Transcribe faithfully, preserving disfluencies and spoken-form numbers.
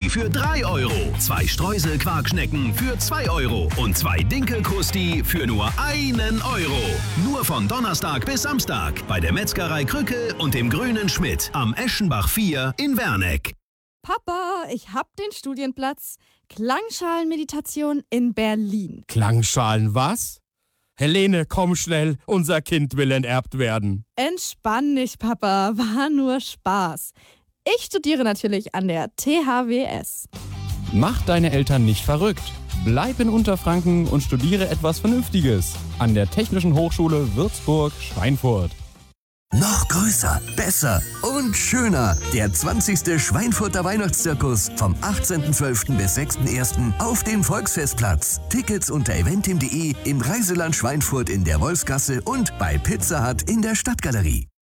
für drei Euro. Zwei Streusel-Quarkschnecken für zwei Euro. Und zwei Dinkelkrusti für nur einen Euro. Nur von Donnerstag bis Samstag bei der Metzgerei Krücke und dem Grünen Schmidt am Eschenbach vier in Werneck. Papa, ich hab den Studienplatz. Klangschalenmeditation in Berlin. Klangschalen was? Helene, komm schnell, unser Kind will enterbt werden. Entspann dich, Papa, war nur Spaß. Ich studiere natürlich an der T H W S. Mach deine Eltern nicht verrückt. Bleib in Unterfranken und studiere etwas Vernünftiges. An der Technischen Hochschule Würzburg-Schweinfurt. Noch größer, besser und schöner. Der zwanzigste Schweinfurter Weihnachtszirkus vom achtzehnten zwölften bis sechsten ersten auf dem Volksfestplatz. Tickets unter eventim punkt de, im Reiseland Schweinfurt in der Wolfsgasse und bei Pizza Hut in der Stadtgalerie.